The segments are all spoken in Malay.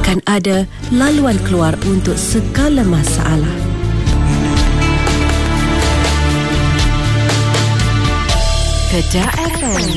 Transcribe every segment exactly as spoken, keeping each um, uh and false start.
akan ada laluan keluar untuk segala masalah. Kedah F M,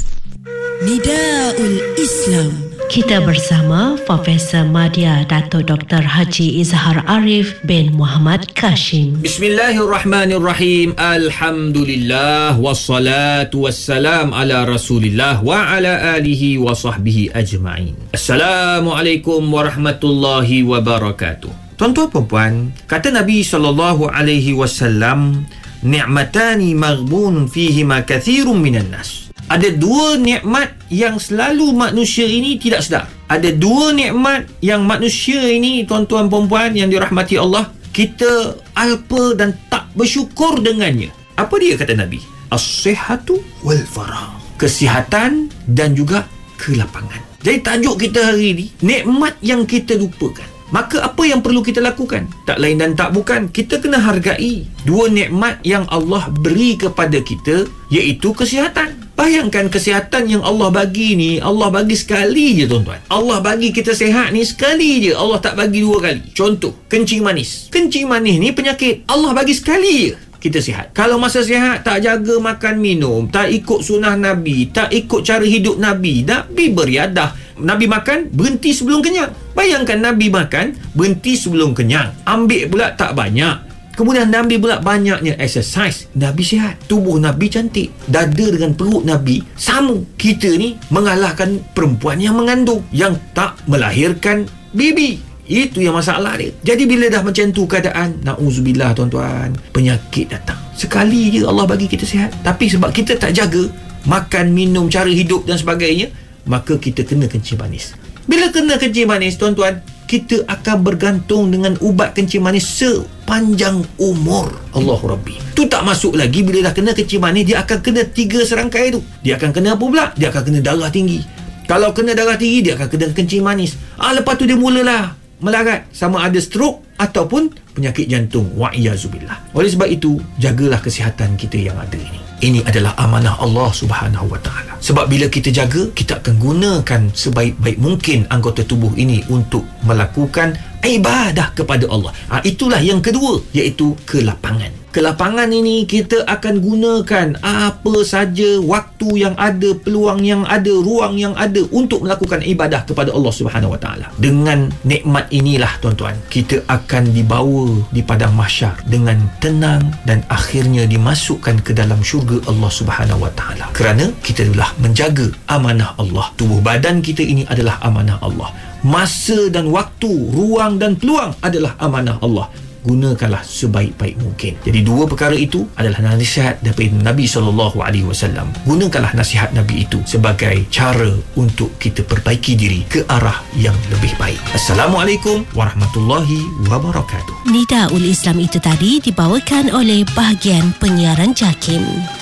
Nidaul Islam. Kita bersama Profesor Madya Dato' Doktor Haji Izhar Arif bin Muhammad Kashim. Bismillahirrahmanirrahim. Alhamdulillah wassalatu wassalam ala Rasulillah wa ala alihi wa sahbihi ajma'in. Assalamualaikum warahmatullahi wabarakatuh. Tuan-tuan puan-puan, kata Nabi sallallahu alaihi wasallam, ni'matani maghbunun fihima kathirun minan nas. Ada dua nikmat yang selalu manusia ini tidak sedar. Ada dua nikmat yang manusia ini, tuan-tuan perempuan yang dirahmati Allah, kita alpa dan tak bersyukur dengannya. Apa dia kata Nabi? As-sihhatu wal faragh. Kesihatan dan juga kelapangan. Jadi tajuk kita hari ini, nikmat yang kita lupakan. Maka apa yang perlu kita lakukan? Tak lain dan tak bukan, kita kena hargai dua nikmat yang Allah beri kepada kita, iaitu kesihatan. Bayangkan kesihatan yang Allah bagi ni, Allah bagi sekali je tuan-tuan. Allah bagi kita sihat ni sekali je, Allah tak bagi dua kali. Contoh, kencing manis. Kencing manis ni penyakit, Allah bagi sekali je kita sihat. Kalau masa sihat tak jaga makan minum, tak ikut sunnah Nabi, tak ikut cara hidup Nabi, Nabi beriadah, Nabi makan berhenti sebelum kenyang. Bayangkan Nabi makan berhenti sebelum kenyang, ambil pula tak banyak. Kemudian Nabi pula banyaknya exercise, Nabi sihat. Tubuh Nabi cantik, dada dengan perut Nabi sama. Kita ni mengalahkan perempuan yang mengandung, yang tak melahirkan baby. Itu yang masalah dia. Jadi bila dah macam tu keadaan, na'udzubillah tuan-tuan, penyakit datang. Sekali je Allah bagi kita sihat, tapi sebab kita tak jaga makan, minum, cara hidup dan sebagainya, maka kita kena kencing manis. Bila kena kencing manis, tuan-tuan, kita akan bergantung dengan ubat kencing manis sepanjang umur. Allahu Rabbi. Tu tak masuk lagi, bila dah kena kencing manis, dia akan kena tiga serangkai tu. Dia akan kena apa pula? Dia akan kena darah tinggi. Kalau kena darah tinggi, dia akan kena kencing manis. Ah, lepas tu dia mulalah melarat, sama ada stroke ataupun penyakit jantung. Wa'iyazubillah. Oleh sebab itu, jagalah kesihatan kita yang ada ini. Ini adalah amanah Allah Subhanahu Wa Taala. Sebab bila kita jaga, kita akan gunakan sebaik-baik mungkin anggota tubuh ini untuk melakukan ibadah kepada Allah. Ha, itulah yang kedua, iaitu kelapangan. Kelapangan ini kita akan gunakan apa saja waktu yang ada, peluang yang ada, ruang yang ada untuk melakukan ibadah kepada Allah Subhanahu Wa Taala. Dengan nikmat inilah tuan-tuan, kita akan dibawa di padang mahsyar dengan tenang dan akhirnya dimasukkan ke dalam syurga Allah Subhanahu Wa Taala. Kerana kita telah menjaga amanah Allah. Tubuh badan kita ini adalah amanah Allah. Masa dan waktu, ruang dan peluang adalah amanah Allah. Gunakanlah sebaik-baik mungkin. Jadi dua perkara itu adalah nasihat daripada Nabi sallallahu alaihi wasallam. Gunakanlah nasihat Nabi itu sebagai cara untuk kita perbaiki diri ke arah yang lebih baik. Assalamualaikum warahmatullahi wabarakatuh. Nidaul Islam itu tadi dibawakan oleh bahagian penyiaran JAKIM.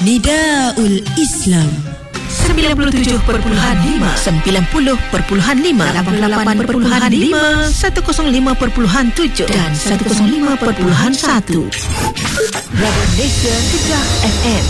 Nidaul Islam sembilan puluh tujuh perpuluhan lima, sembilan puluh perpuluhan lima, lapan puluh lapan perpuluhan lima, seratus lima perpuluhan tujuh dan seratus lima perpuluhan satu. Radio Malaysia Kedah F M.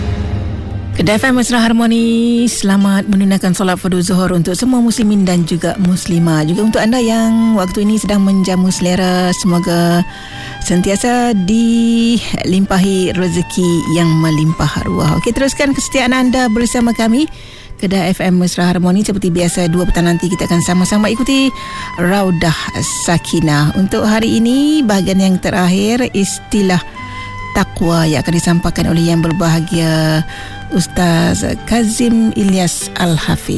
Kedah F M Mesra Harmoni. Selamat menunaikan solat fardu zuhur untuk semua muslimin dan juga muslimah. Juga untuk anda yang waktu ini sedang menjamu selera, semoga sentiasa dilimpahi rezeki yang melimpah ruah. Okey, teruskan kesetiaan anda bersama kami Kedah F M Mesra Harmoni. Seperti biasa, dua petang nanti kita akan sama-sama ikuti Raudah Sakinah. Untuk hari ini, bahagian yang terakhir, istilah takwa yang akan disampaikan oleh yang berbahagia Ustaz Kazim Ilyas Al-Hafiz.